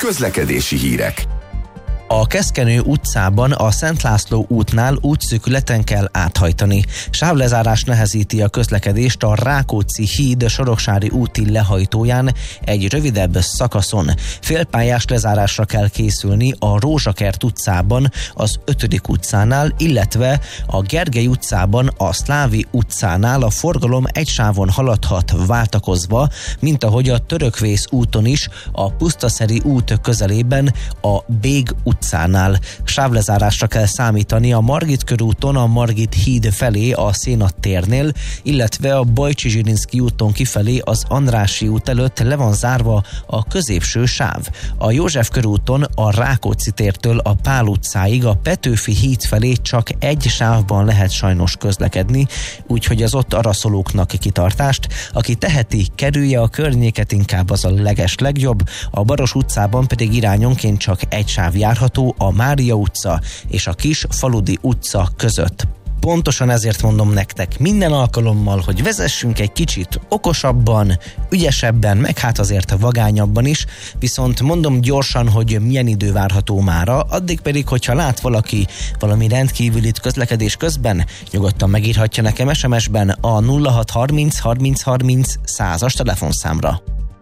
Közlekedési hírek. A Keszkenő utcában a Szent László útnál útszűkületen kell áthajtani. Sávlezárás nehezíti a közlekedést a Rákóczi híd Soroksári úti lehajtóján egy rövidebb szakaszon. Félpályás lezárásra kell készülni a Rózsakert utcában az 5. utcánál, illetve a Gergely utcában a Szlávi utcánál a forgalom egy sávon haladhat váltakozva, mint ahogy a Törökvész úton is a Pusztaszeri út közelében a Bég utcánál. Sávlezárásra kell számítani a Margit körúton a Margit híd felé a Szénat térnél, illetve a Bajcsy-Zsirinszky úton kifelé az Andrássy út előtt le van zárva a középső sáv. A József körúton a Rákóczi tértől a Pál utcáig a Petőfi híd felé csak egy sávban lehet sajnos közlekedni, úgyhogy az ott araszolóknak kitartást. Aki teheti, kerülje a környéket, inkább az a legjobb. A Baros utcában pedig irányonként csak egy sáv járható, a Mária utca és a Kisfaludi utca között. Pontosan ezért mondom nektek minden alkalommal, hogy vezessünk egy kicsit okosabban, ügyesebben, meg hát azért vagányabban is, viszont mondom gyorsan, hogy milyen idő várható mára, addig pedig, hogyha lát valaki valami rendkívülit közlekedés közben, nyugodtan megírhatja nekem SMS-ben a 0630 30 30 100-as telefonszámra.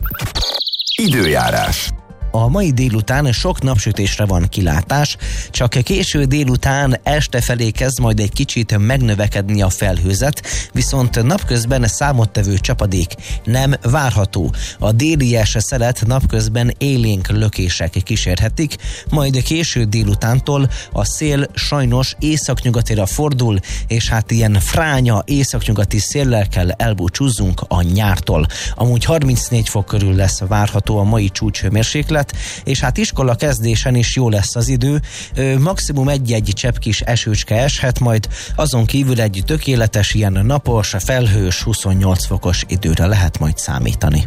Időjárás. A mai délután sok napsütésre van kilátás, csak késő délután este felé kezd majd egy kicsit megnövekedni a felhőzet, viszont napközben számottevő csapadék nem várható. A délies szelet napközben élénk lökések kísérhetik, majd késő délutántól a szél sajnos északnyugatira fordul, és hát ilyen fránya északnyugati széllel kell elbúcsúzzunk a nyártól. Amúgy 34 fok körül lesz várható a mai csúcshőmérséklet, és hát iskola kezdésen is jó lesz az idő, maximum egy-egy csepp kis esőcske eshet, majd azon kívül egy tökéletes ilyen napos, felhős 28 fokos időre lehet majd számítani.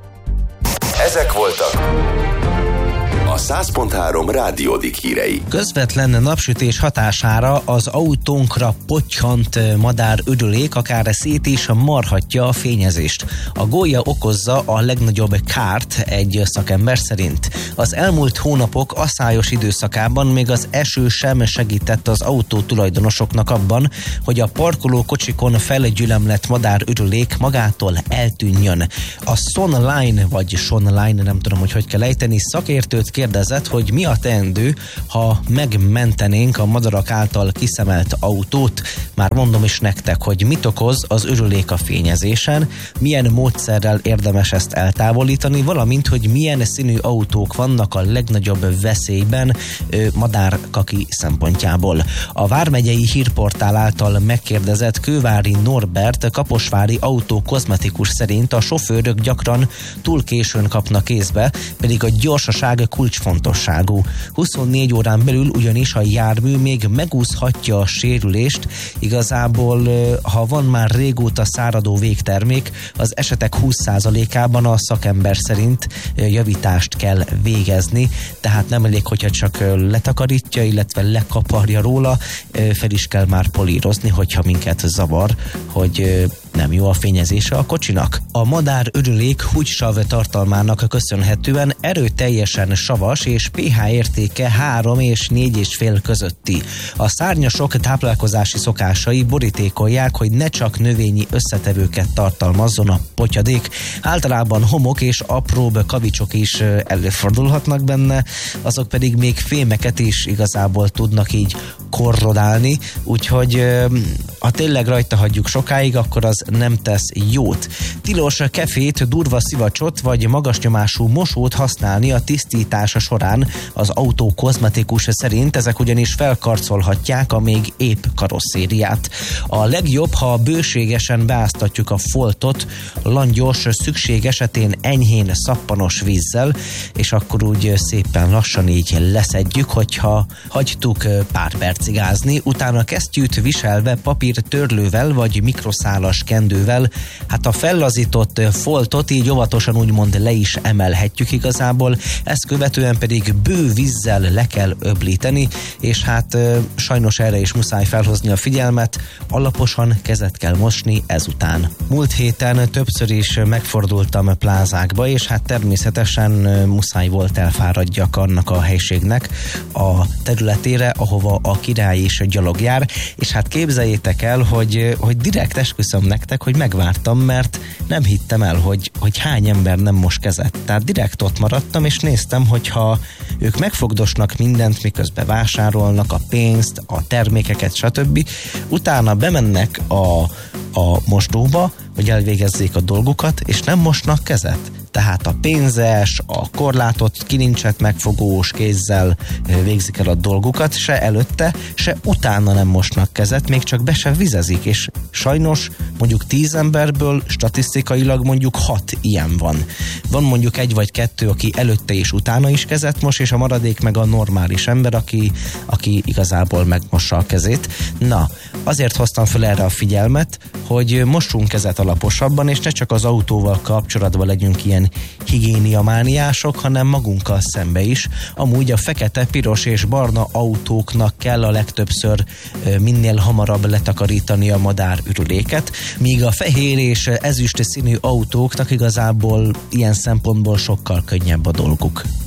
Ezek voltak a 100.3 Rádiódik hírei. Közvetlen napsütés hatására az autónkra pottyant madár üdülék akár szét is marhatja a fényezést. A gólya okozza a legnagyobb kárt egy szakember szerint. Az elmúlt hónapok aszályos időszakában még az eső sem segített az autó tulajdonosoknak abban, hogy a parkoló kocsikon felgyülemlett madár üdülék magától eltűnjön. A Sonline vagy Sonline, nem tudom, hogy kell ejteni, szakértőt kérdezett, hogy mi a teendő, ha megmentenénk a madarak által kiszemelt autót. Már mondom is nektek, hogy mit okoz az örülék a fényezésen, milyen módszerrel érdemes ezt eltávolítani, valamint, hogy milyen színű autók vannak a legnagyobb veszélyben madárkaki szempontjából. A Vármegyei Hírportál által megkérdezett Kővári Norbert kaposvári autókozmetikus szerint a sofőrök gyakran túl későn kapnak kézbe, pedig a gyorsaság kulcsfontosságú. 24 órán belül ugyanis a jármű még megúszhatja a sérülést. Igazából, ha van már régóta száradó végtermék, az esetek 20%-ában a szakember szerint javítást kell végezni, tehát nem elég, hogyha csak letakarítja, illetve lekaparja róla, fel is kell már polírozni, hogyha minket zavar, hogy nem jó a fényezése a kocsinak. A madár örülék húgysav tartalmának köszönhetően erőteljesen savas és pH értéke 3 és 4,5 közötti. A szárnyasok táplálkozási szokásai borítékolják, hogy ne csak növényi összetevőket tartalmazzon a potyadék. Általában homok és apróbb kavicsok is előfordulhatnak benne, azok pedig még fémeket is igazából tudnak így korrodálni, úgyhogy ha tényleg rajta hagyjuk sokáig, akkor az nem tesz jót. Tilos kefét, durva szivacsot vagy magas nyomású mosót használni a tisztítása során az autó kozmetikus szerint, ezek ugyanis felkarcolhatják a még épp karosszériát. A legjobb, ha bőségesen beáztatjuk a foltot langyos, szükség esetén enyhén szappanos vízzel, és akkor úgy szépen lassan így leszedjük, hogyha hagytuk pár percig ázni, utána kesztyűt viselve papír törlővel vagy mikroszálas kendővel, hát a fellazított foltot így óvatosan úgymond le is emelhetjük igazából, ezt követően pedig bő vízzel le kell öblíteni, és hát sajnos erre is muszáj felhozni a figyelmet, alaposan kezet kell mosni ezután. Múlt héten többször is megfordultam plázákba, és hát természetesen muszáj volt elfáradjak annak a helységnek a területére, ahova a király is gyalog jár, és hát képzeljétek el, hogy direkt esküszöm nektek, hogy megvártam, mert nem hittem el, hogy hány ember nem mos kezet. Tehát direkt ott maradtam, és néztem, hogyha ők megfogdosnak mindent, miközben vásárolnak a pénzt, a termékeket, stb. Utána bemennek a mosdóba, hogy elvégezzék a dolgukat, és nem mosnak kezet. Tehát a pénzes, a korlátot, kilincset megfogós kézzel végzik el a dolgukat, se előtte, se utána nem mosnak kezet, még csak be se vizezik, és sajnos mondjuk 10 emberből statisztikailag mondjuk 6 ilyen van. Van mondjuk 1 vagy 2, aki előtte és utána is kezet mos, és a maradék meg a normális ember, aki igazából megmossa a kezét. Na, azért hoztam fel erre a figyelmet, hogy mossunk kezet alaposabban, és ne csak az autóval kapcsolatban legyünk ilyen higiéniamániások, hanem magunkkal szembe is. Amúgy a fekete, piros és barna autóknak kell a legtöbbször minél hamarabb letakarítani a madárürüléket, míg a fehér és ezüst színű autóknak igazából ilyen szempontból sokkal könnyebb a dolguk.